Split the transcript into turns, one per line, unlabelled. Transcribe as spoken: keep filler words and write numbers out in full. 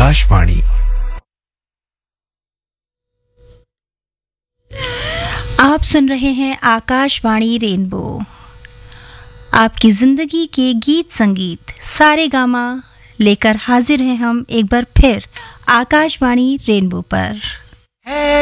आकाशवाणी।
आप सुन रहे हैं आकाशवाणी रेनबो, आपकी जिंदगी के गीत संगीत सारे गामा लेकर हाजिर हैं हम एक बार फिर आकाशवाणी रेनबो पर।